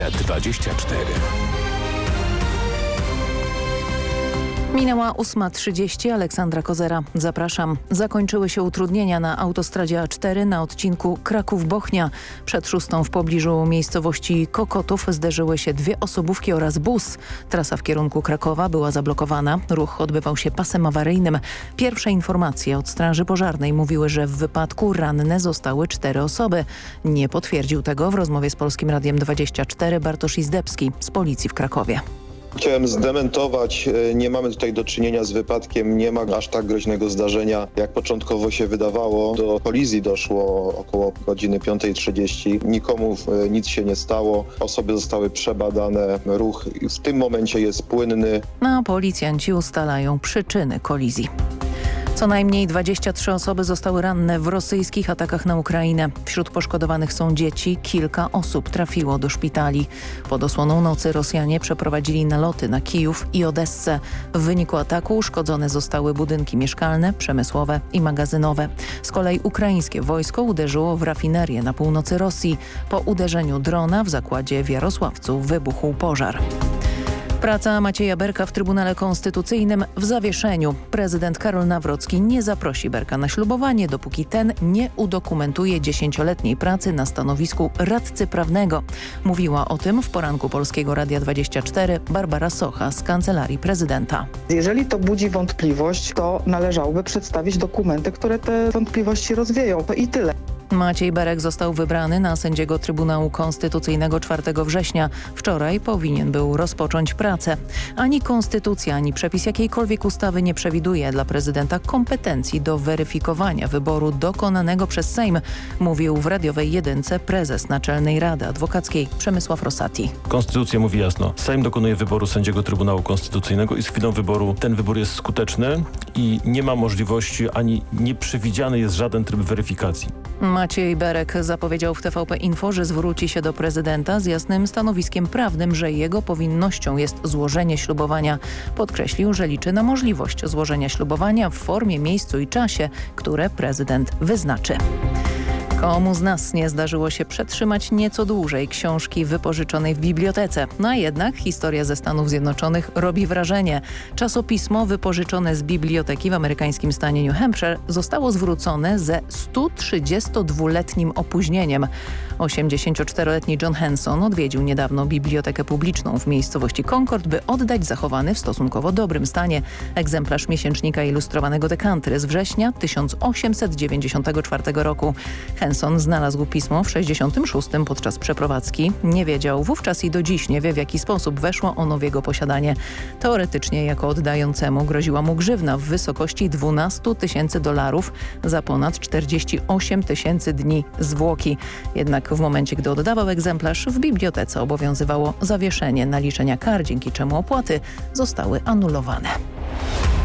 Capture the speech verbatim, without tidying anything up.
dwadzieścia cztery. Minęła ósma trzydzieści. Aleksandra Kozera. Zapraszam. Zakończyły się utrudnienia na autostradzie A cztery na odcinku Kraków-Bochnia. Przed szóstą w pobliżu miejscowości Kokotów zderzyły się dwie osobówki oraz bus. Trasa w kierunku Krakowa była zablokowana. Ruch odbywał się pasem awaryjnym. Pierwsze informacje od Straży Pożarnej mówiły, że w wypadku ranne zostały cztery osoby. Nie potwierdził tego w rozmowie z Polskim Radiem dwadzieścia cztery Bartosz Izdebski z policji w Krakowie. Chciałem zdementować, nie mamy tutaj do czynienia z wypadkiem, nie ma aż tak groźnego zdarzenia, jak początkowo się wydawało. Do kolizji doszło około godziny piątej trzydzieści. Nikomu nic się nie stało, osoby zostały przebadane, ruch w tym momencie jest płynny. A policjanci ustalają przyczyny kolizji. Co najmniej dwadzieścia trzy osoby zostały ranne w rosyjskich atakach na Ukrainę. Wśród poszkodowanych są dzieci, kilka osób trafiło do szpitali. Pod osłoną nocy Rosjanie przeprowadzili naloty na Kijów i Odessę. W wyniku ataku uszkodzone zostały budynki mieszkalne, przemysłowe i magazynowe. Z kolei ukraińskie wojsko uderzyło w rafinerię na północy Rosji. Po uderzeniu drona w zakładzie w Jarosławcu wybuchł pożar. Praca Macieja Berka w Trybunale Konstytucyjnym w zawieszeniu. Prezydent Karol Nawrocki nie zaprosi Berka na ślubowanie, dopóki ten nie udokumentuje dziesięcioletniej pracy na stanowisku radcy prawnego. Mówiła o tym w poranku Polskiego Radia dwadzieścia cztery Barbara Socha z Kancelarii Prezydenta. Jeżeli to budzi wątpliwość, to należałoby przedstawić dokumenty, które te wątpliwości rozwieją. To i tyle. Maciej Berek został wybrany na sędziego Trybunału Konstytucyjnego czwartego września. Wczoraj powinien był rozpocząć pracę. Ani konstytucja, ani przepis jakiejkolwiek ustawy nie przewiduje dla prezydenta kompetencji do weryfikowania wyboru dokonanego przez Sejm, mówił w radiowej jedynce prezes Naczelnej Rady Adwokackiej Przemysław Rosati. Konstytucja mówi jasno, Sejm dokonuje wyboru sędziego Trybunału Konstytucyjnego i z chwilą wyboru ten wybór jest skuteczny i nie ma możliwości ani nie przewidziany jest żaden tryb weryfikacji. Maciej Berek zapowiedział w T V P Info, że zwróci się do prezydenta z jasnym stanowiskiem prawnym, że jego powinnością jest złożenie ślubowania. Podkreślił, że liczy na możliwość złożenia ślubowania w formie, miejscu i czasie, które prezydent wyznaczy. Komu z nas nie zdarzyło się przetrzymać nieco dłużej książki wypożyczonej w bibliotece? No a jednak historia ze Stanów Zjednoczonych robi wrażenie. Czasopismo wypożyczone z biblioteki w amerykańskim stanie New Hampshire zostało zwrócone ze stu trzydziestodwuletnim opóźnieniem. osiemdziesięcioczteroletni John Henson odwiedził niedawno bibliotekę publiczną w miejscowości Concord, by oddać zachowany w stosunkowo dobrym stanie egzemplarz miesięcznika ilustrowanego The Country z września tysiąc osiemset dziewięćdziesiątego czwartego roku. Henson znalazł pismo w sześćdziesiątym szóstym podczas przeprowadzki. Nie wiedział wówczas i do dziś nie wie, w jaki sposób weszło ono w jego posiadanie. Teoretycznie jako oddającemu groziła mu grzywna w wysokości dwunastu tysięcy dolarów za ponad czterdzieści osiem tysięcy dni zwłoki. Jednak w momencie, gdy oddawał egzemplarz, w bibliotece obowiązywało zawieszenie naliczenia kar, dzięki czemu opłaty zostały anulowane.